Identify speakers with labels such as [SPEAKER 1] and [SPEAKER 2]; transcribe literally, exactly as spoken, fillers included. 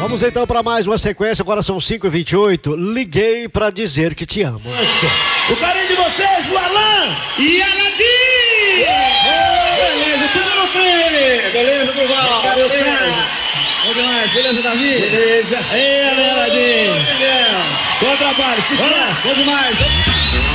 [SPEAKER 1] Vamos então para mais uma sequência, agora são cinco e vinte e oito. Liguei pra dizer que te amo.
[SPEAKER 2] O carinho de vocês, do Alan e Aladim! Beleza, segura o crime! Beleza, Duval? Beleza. Bom demais, beleza, Davi? Beleza. Ei, Aladim! Bom trabalho, sucesso! Bom demais!